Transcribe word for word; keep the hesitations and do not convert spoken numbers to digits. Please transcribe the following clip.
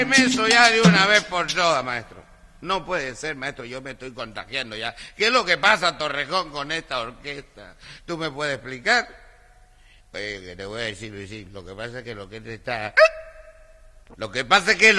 Eso ya de una vez por todas, maestro. No puede ser, maestro, yo me estoy contagiando ya. ¿Qué es lo que pasa, Torrejón, con esta orquesta? ¿Tú me puedes explicar? Oye, que te voy a decir, Luisín, lo que pasa es que lo que te está... Lo que pasa es que...